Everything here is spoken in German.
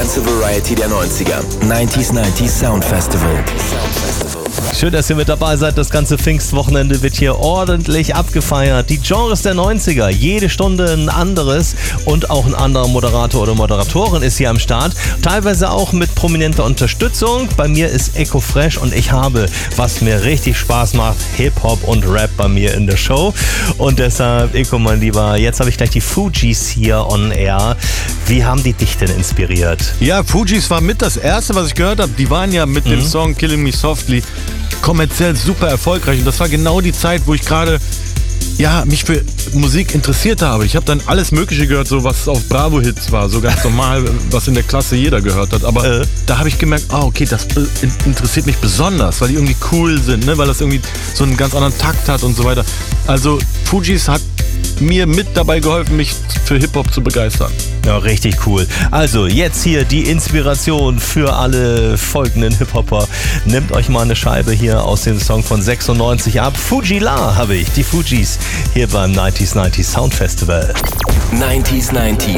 ganze Variety der 90er. 90s Sound Festival. Schön, dass ihr mit dabei seid. Das ganze Pfingstwochenende wird hier ordentlich abgefeiert. Die Genres der 90er, jede Stunde ein anderes und auch ein anderer Moderator oder Moderatorin ist hier am Start. Teilweise auch mit prominenter Unterstützung. Bei mir ist Eko Fresh und ich habe, was mir richtig Spaß macht, Hip-Hop und Rap bei mir in der Show. Und deshalb, Eko, mein Lieber, jetzt habe ich gleich die Fugees hier on air. Wie haben die dich denn inspiriert? Ja, Fugees war mit das erste, was ich gehört habe. Die waren ja mit dem Song Killing Me Softly kommerziell super erfolgreich. Und das war genau die Zeit, wo ich gerade mich für Musik interessiert habe. Ich habe dann alles Mögliche gehört, so was auf Bravo-Hits war, so ganz normal, was in der Klasse jeder gehört hat. Aber da habe ich gemerkt, okay, das interessiert mich besonders, weil die irgendwie cool sind, ne? Weil das irgendwie so einen ganz anderen Takt hat und so weiter. Also Fugees hat mir mit dabei geholfen, mich für Hip-Hop zu begeistern. Ja, richtig cool. Also jetzt hier die Inspiration für alle folgenden Hip-Hopper. Nehmt euch mal eine Scheibe hier aus dem Song von 96 ab. Fu-Gee-La habe ich, die Fugees, hier beim 90s Sound Festival. 90s